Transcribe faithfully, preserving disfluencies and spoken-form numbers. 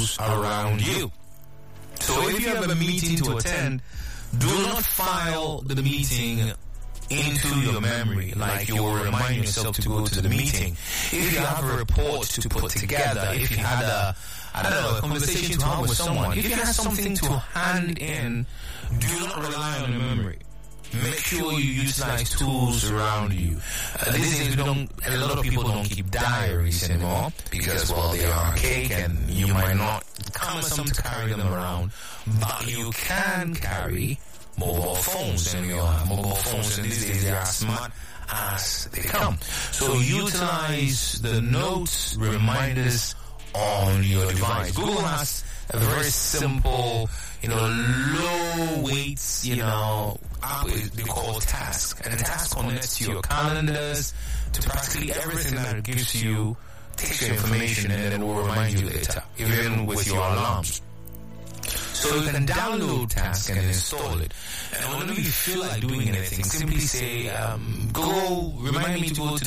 tools around you. So if you have a meeting to attend, do not file the meeting into your memory like you're reminding yourself to go to the meeting. If you have a report to put together, if you had a, I don't know, a conversation to have with someone, if you have something to hand in, do not rely on your memory. Make sure you utilize tools around you. Uh, these days, we don't, a lot of people don't keep diaries anymore because, well, they are archaic and you might not cumbersome to carry them around, but you can carry mobile phones, and we all have mobile phones, and these days they are smart as they come. So utilize the notes, reminders on your device. Google has a very simple, you know, low weights, you know, app they call Task, and Task connects to your calendars, to practically everything that it gives you, takes your information, and then it will remind you later, even with your alarms. So you can download Task and install it. And whenever you feel like doing anything, simply say, um, go, remind me to go to